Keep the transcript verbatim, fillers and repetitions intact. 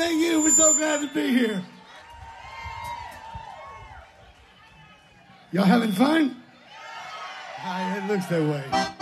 thank you. We're so glad to be here. Y'all having fun? Ah, it looks that way.